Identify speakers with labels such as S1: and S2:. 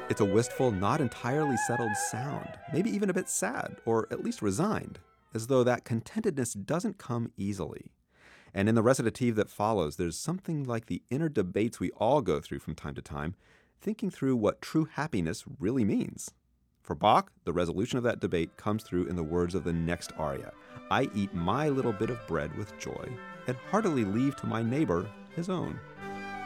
S1: It's a wistful, not entirely settled sound, maybe even a bit sad, or at least resigned, as though that contentedness doesn't come easily. And in the recitative that follows, there's something like the inner debates we all go through from time to time, thinking through what true happiness really means. For Bach, the resolution of that debate comes through in the words of the next aria: I eat my little bit of bread with joy, and heartily leave to my neighbor his own.